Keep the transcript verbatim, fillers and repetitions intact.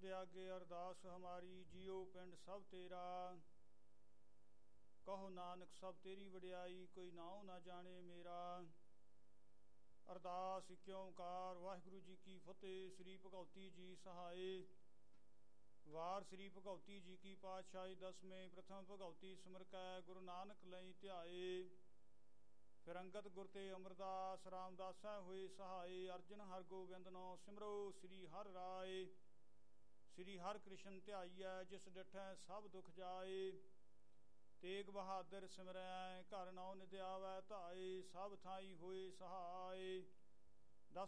शब्द आगे अरदास हमारी, जियो पिंड सब तेरा। कहो नानक सब तेरी वडियाई, कोई नाओ ना जाने मेरा। अरदास इक ओंकार वाहिगुरु जी की फतेह। श्री भगवती जी सहाय। वार श्री भगवती जी की पातशाही दसवें प्रथम भगवती सिमर कै, गुरु नानक लई ध्याए। फिर अंगत गुर ते अमरदास, रामदासा होए सहाय। अर्जन हर गोबिंद नो सिमरो श्री हर राय। श्री हर कृष्ण ध्याईऐ, जिस डिठै सब दुख जाए। तेग बहादुर सिमरै, घर नौ निधि आवै धाए। सब थाई होए सहाय।